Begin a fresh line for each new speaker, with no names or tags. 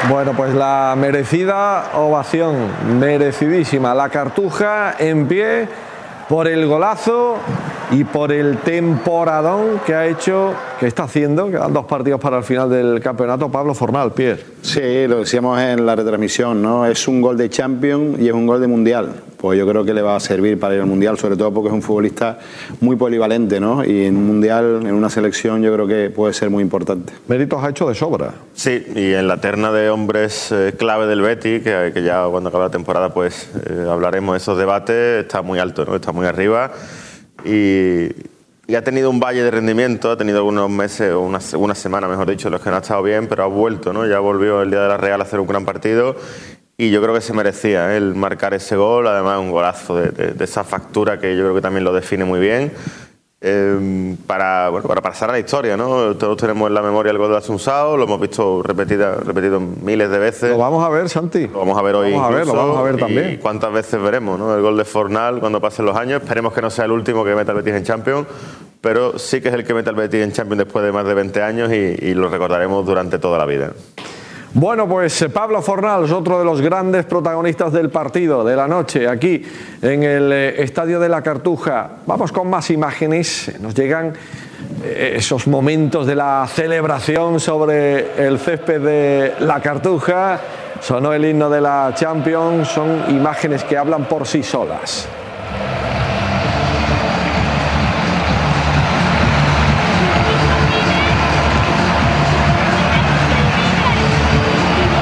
Bueno, pues la merecida ovación, merecidísima. La Cartuja en pie por el golazo y por el temporadón que ha hecho, que está haciendo, quedan 2 partidos para el final del campeonato, Pablo Fornal, Pierre.
Sí, lo decíamos en la retransmisión, ¿no? Es un gol de Champions y es un gol de Mundial. Pues yo creo que le va a servir para ir al Mundial, sobre todo porque es un futbolista muy polivalente, ¿no? Y en un Mundial, en una selección, yo creo que puede ser muy importante.
Méritos ha hecho de sobra.
Sí, y en la terna de hombres clave del Betis, que ya cuando acabe la temporada pues hablaremos de esos debates, está muy alto, ¿no? Está muy arriba y ha tenido un valle de rendimiento, ha tenido algunos meses o una semana, mejor dicho, los que no ha estado bien, pero ha vuelto, ¿no? Ya volvió el día de la Real a hacer un gran partido. Y yo creo que se merecía el marcar ese gol, además un golazo de esa factura que yo creo que también lo define muy bien, para pasar a la historia, ¿no? Todos tenemos en la memoria el gol de Assunção, lo hemos visto repetido miles de veces.
Lo vamos a ver, Santi.
Lo vamos a ver hoy.
Lo vamos a ver también.
Y cuántas veces veremos, ¿no? El gol de Fornal cuando pasen los años. Esperemos que no sea el último que meta el Betis en Champions, pero sí que es el que meta el Betis en Champions después de más de 20 años y lo recordaremos durante toda la vida.
Bueno, pues Pablo Fornal es otro de los grandes protagonistas del partido de la noche aquí en el Estadio de la Cartuja. Vamos con más imágenes. Nos llegan esos momentos de la celebración sobre el césped de la Cartuja. Sonó el himno de la Champions. Son imágenes que hablan por sí solas.